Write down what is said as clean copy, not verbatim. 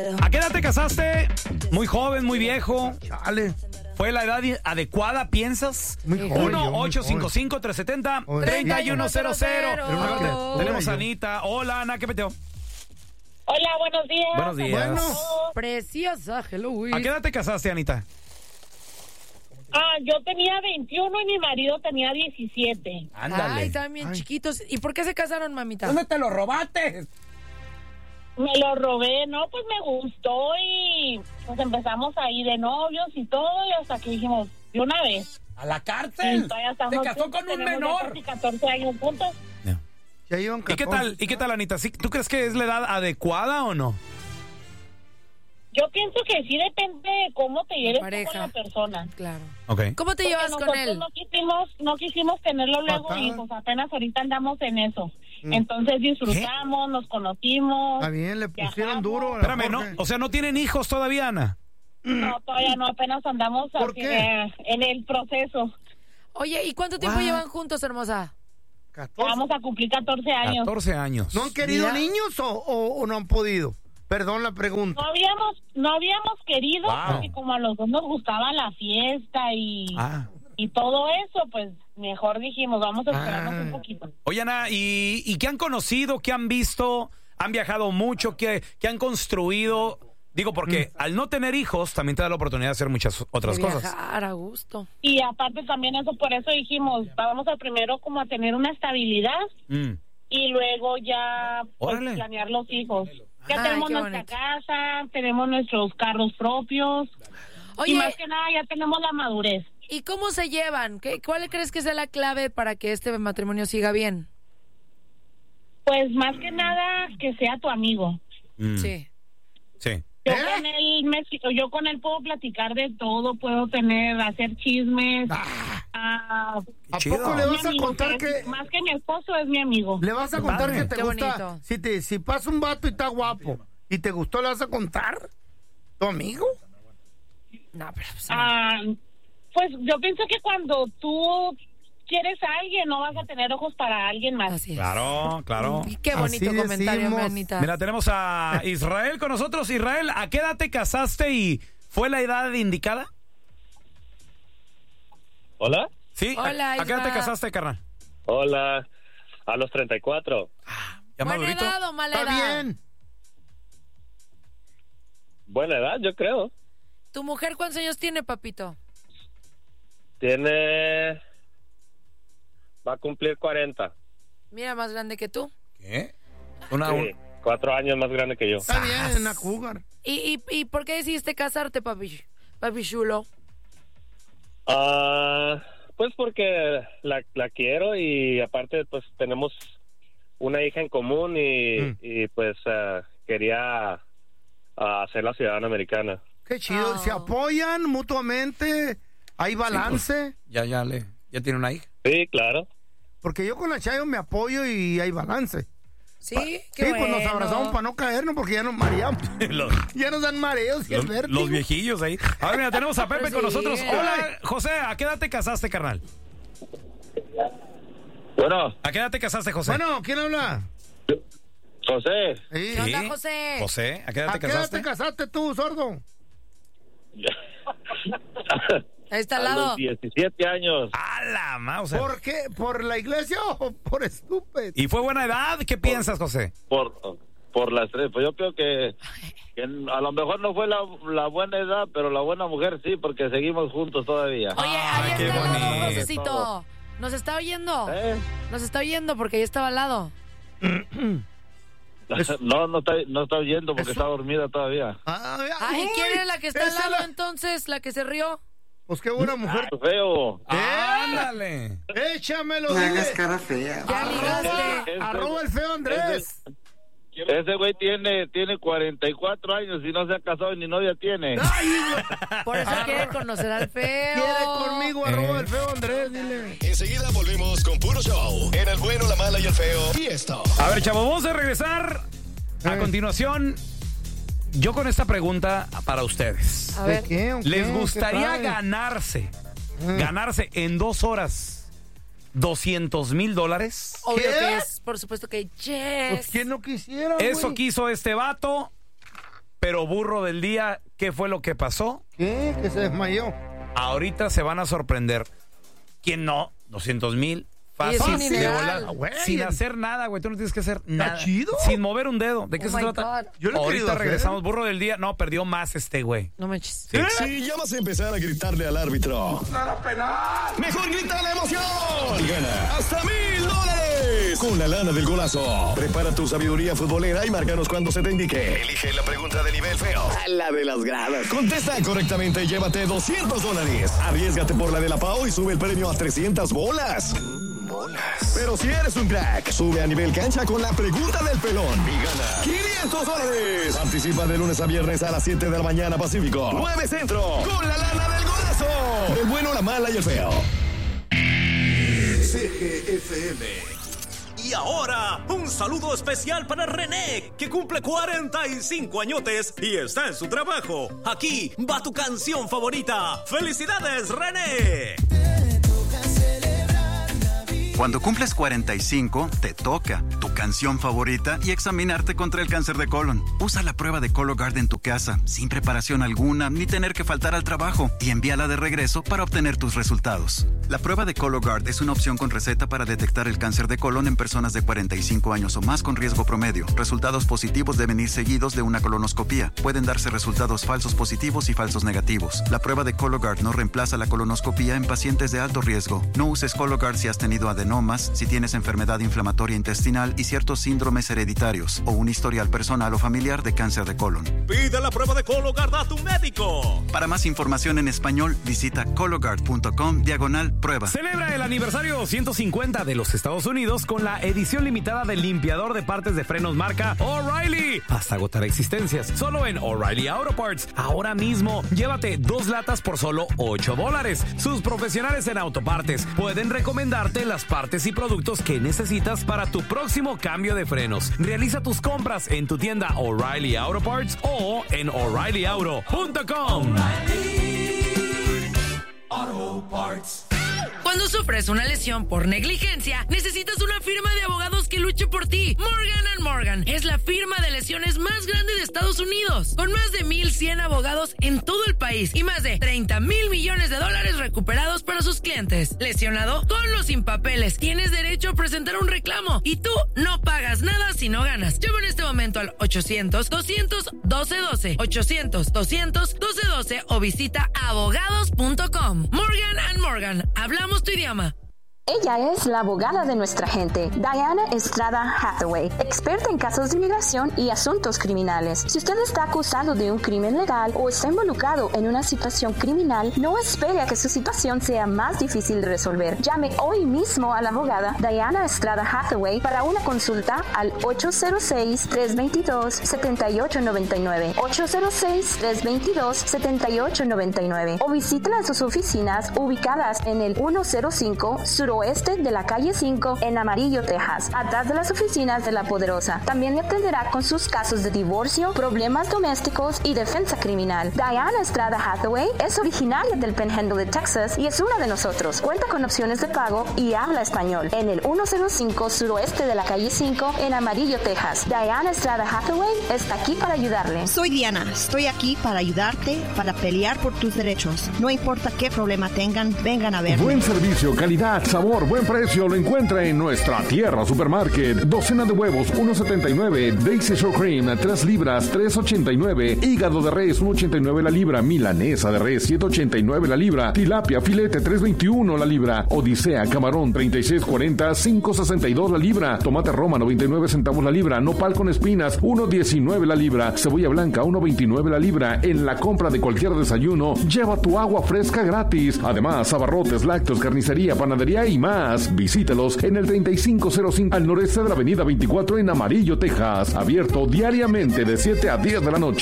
¿A qué edad te casaste? ¿Muy joven, muy viejo? Chale. ¿Fue la edad adecuada, piensas? Muy joven. 1-855-370-3100. Tenemos a Anita. Hola, Ana, ¿qué peteo? Hola, buenos días. Buenos días. Bueno. Preciosa, hello. ¿A qué edad te casaste, Anita? Yo tenía 21 y mi marido tenía 17. Ándale. Ay, estaban bien chiquitos. ¿Y por qué se casaron, mamita? ¿Dónde te lo robaste? Me lo robé, no, pues me gustó y pues empezamos ahí de novios y todo y hasta que dijimos, de una vez. ¿A la cárcel? Todavía ¿Te estamos casó juntos, con un tenemos ya menor? casi 14 años juntos. Ya iban ¿Y qué tal, Anita? ¿Sí, ¿Tú crees que es la edad adecuada o no? Yo pienso que sí depende de cómo te lleves tú pareja. con la persona. Claro. Ok. ¿Cómo te Porque llevas con nosotros él? no quisimos tenerlo luego Fatal. y pues apenas ahorita andamos en eso. Entonces disfrutamos, nos conocimos. Está bien, le pusieron viajamos. duro. a Espérame, ¿no? Jorge. O sea, ¿no tienen hijos todavía, Ana? No, todavía no, apenas andamos ¿Por así qué? en el proceso. Oye, ¿y cuánto tiempo What? llevan juntos, hermosa? 14. Vamos a cumplir 14 años. 14 años. ¿No han querido Mira. niños o no han podido? Perdón la pregunta. No habíamos querido, Wow. porque como a los dos nos gustaba la fiesta y todo eso, pues mejor dijimos, vamos a esperarnos un poquito. Oye, Ana, ¿y qué han conocido? ¿Qué han visto? ¿Han viajado mucho? ¿Qué han construido? Digo, porque al no tener hijos también te da la oportunidad de hacer muchas otras De cosas. viajar a gusto. Y aparte también eso, por eso dijimos, vamos a primero como a tener una estabilidad Mm. y luego ya pues, Órale. planear los hijos. Ya Ay, tenemos qué nuestra bonito. casa, tenemos nuestros carros propios y Oye, más que nada ya tenemos la madurez. ¿y cómo se llevan? ¿Cuál crees que sea la clave para que este matrimonio siga bien? Pues más que nada que sea tu amigo. Mm. Sí. Sí. Yo con él puedo platicar de todo, puedo hacer chismes. ¿A chido. poco le Mi vas a amigo, contar que que es- más que mi esposo es mi amigo. le vas a contar padre. que te Qué gusta? bonito. Si pasa un vato y está guapo y te gustó, ¿le vas a contar? ¿Tu amigo? No, pero pues, Pues yo pienso que cuando tú quieres a alguien no vas a tener ojos para alguien más. así es. Claro, claro. Y qué bonito Así comentario, decimos. manita. Mira, tenemos a Israel con nosotros. Israel, ¿a qué edad te casaste y fue la edad indicada? ¿Hola? Sí. Hola, ¿A qué edad te Isra. casaste, carnal? Hola. A los 34. ¿Ya ¿Buena madurito? edad o mala Está edad? bien. Buena edad, yo creo. ¿Tu mujer cuántos años tiene, papito? Va a cumplir 40. Mira, más grande que tú. ¿Qué? Sí, 4 años más grande que yo. Está bien, en la jugar. ¿Y por qué decidiste casarte, papi chulo? Pues porque la quiero y aparte pues tenemos una hija en común y pues quería hacerla ciudadana americana. Qué chido. Oh. Se apoyan mutuamente. Hay balance. Ya tiene una hija. Sí, claro. Porque yo con la Chayo me apoyo y hay balance. Sí, Sí, qué pues nos bueno. abrazamos para no caernos porque ya nos mareamos. Ya nos dan mareos y el vértigo. Los viejillos ahí. A ver, mira, tenemos a Pepe Pues con sí. nosotros. Hola, José, ¿a qué edad te casaste, carnal? Bueno, ¿A qué edad te casaste, José? Bueno, ¿quién habla? José. Sí. ¿Qué onda, José? José, ¿a qué edad ¿A te qué edad casaste? te casaste tú, sordo? Ahí está al A lado. los 17 años. ¡A la mouse! ¿Por qué? ¿Por la iglesia o por estúpido? ¿Y fue buena edad? ¿Qué piensas, José? Por las tres. Pues yo creo que a lo mejor no fue la buena edad, pero la buena mujer sí, porque seguimos juntos todavía. Oye, Ay, ahí qué está al lado, bonito. Josecito. ¿Nos está oyendo? ¿Eh? Nos está oyendo porque ahí estaba al lado. No está oyendo porque está dormida todavía. Ay, ¿quién es la que está al esa lado entonces? ¿La que se rió? Pues qué buena mujer. Feo. ¡Ándale! Échamelo, No dile. hagas cara fea. Ya ligaste. Arroba el feo Andrés. Ese güey tiene 44 años y no se ha casado y ni novia tiene. Por eso quiere conocer al feo. Quiere conmigo, arroba el feo Andrés, dile. Enseguida volvemos con puro show en El Bueno, la Mala y el Feo. Y esto. A ver, chavos, vamos a regresar. A continuación, yo con esta pregunta para ustedes. A ver. ¿Qué? ¿O qué? ¿Les ¿Qué gustaría trae? ganarse en 2 horas $200,000? Obvio ¿Qué? que es, por supuesto que Pues yes. quién no quisiera, Eso güey? quiso este vato. Pero burro del día, ¿qué fue lo que pasó? ¿Qué? ¿Que se desmayó? Ahorita se van a sorprender. ¿Quién no? 200,000. Fácil. Sí, es un dineral. Sin hacer nada, güey. Tú no tienes que hacer nada. ¿Está chido? Sin mover un dedo. ¿De qué se my trata? God. Yo lo he querido Ahorita hacer. regresamos. Burro del día. No, perdió más güey. No manches. Si ya vas a empezar a gritarle al árbitro, mejor grita la emoción y gana hasta $1,000 con la lana del golazo. Prepara tu sabiduría futbolera y márcanos cuando se te indique. Elige la pregunta de nivel feo a la de las gradas. Contesta correctamente y llévate $200. Arriésgate por la de la Pau y sube el premio a 300 bolas. Pero si eres un crack, sube a nivel cancha con la pregunta del pelón y gana $500. Participa de lunes a viernes a las 7 de la mañana Pacífico, 9 Centro, con la lana del golazo. El bueno, la mala y el feo. CGFM. Y ahora, un saludo especial para René, que cumple 45 añotes y está en su trabajo. Aquí va tu canción favorita. ¡Felicidades, René! Cuando cumples 45, te toca tu canción favorita y examinarte contra el cáncer de colon. Usa la prueba de Cologuard en tu casa, sin preparación alguna ni tener que faltar al trabajo, y envíala de regreso para obtener tus resultados. La prueba de Cologuard es una opción con receta para detectar el cáncer de colon en personas de 45 años o más con riesgo promedio. Resultados positivos deben ir seguidos de una colonoscopía. Pueden darse resultados falsos positivos y falsos negativos. La prueba de Cologuard no reemplaza la colonoscopía en pacientes de alto riesgo. No uses Cologuard si has tenido adenomas, si tienes enfermedad inflamatoria intestinal y ciertos síndromes hereditarios o un historial personal o familiar de cáncer de colon. Pide la prueba de Cologuard a tu médico. Para más información en español, visita cologuard.com/prueba. Celebra el aniversario 150 de los Estados Unidos con la edición limitada del limpiador de partes de frenos marca O'Reilly. Hasta agotar existencias. Solo en O'Reilly Auto Parts. Ahora mismo, llévate 2 latas por solo $8. Sus profesionales en autopartes pueden recomendarte las partes y productos que necesitas para tu próximo cambio de frenos. Realiza tus compras en tu tienda O'Reilly Auto Parts o en O'ReillyAuto.com. Cuando sufres una lesión por negligencia, necesitas una firma de abogados que luche por ti. Morgan & Morgan es la firma de lesiones más grande de Estados Unidos, con más de 1,100 abogados en todo el país y más de $30,000 millones recuperados para sus clientes. Lesionado, con o sin papeles, tienes derecho a presentar un reclamo y tú no pagas nada si no ganas. Llama en este momento al 800-200-1212, 800-200-1212 o visita abogados.com. Morgan & Morgan, hablamos tu idioma. Ella es la abogada de nuestra gente, Diana Estrada Hathaway, experta en casos de inmigración y asuntos criminales. Si usted está acusado de un crimen legal o está involucrado en una situación criminal, no espere a que su situación sea más difícil de resolver. Llame hoy mismo a la abogada Diana Estrada Hathaway para una consulta al 806-322-7899, 806-322-7899 o visítela en sus oficinas ubicadas en el 105 suroeste de la calle 5 en Amarillo, Texas, atrás de las oficinas de La Poderosa. También le atenderá con sus casos de divorcio, problemas domésticos y defensa criminal. Diana Estrada Hathaway es originaria del Panhandle de Texas y es una de nosotros. Cuenta con opciones de pago y habla español en el 105 suroeste de la calle 5 en Amarillo, Texas. Diana Estrada Hathaway está aquí para ayudarle. Soy Diana, estoy aquí para ayudarte, para pelear por tus derechos. No importa qué problema tengan, vengan a verme. Buen servicio, calidad, sabor, buen precio, lo encuentra en nuestra tierra supermarket. Docena de huevos, $1.79. Daisy Shore Cream, 3 libras, $3.89. Hígado de res, $1.89 la libra. Milanesa de res, $7.89 la libra. Tilapia, filete, $3.21 la libra. Odisea, camarón, $36.40, $5.62 la libra. Tomate Roma, 99 centavos la libra. Nopal con espinas, $1.19 la libra. Cebolla blanca, $1.29 la libra. En la compra de cualquier desayuno, lleva tu agua fresca gratis. Además, abarrotes, lácteos, carnicería, panadería y más. Visítelos en el 3505 al noreste de la avenida 24 en Amarillo, Texas. Abierto diariamente de 7 a 10 de la noche.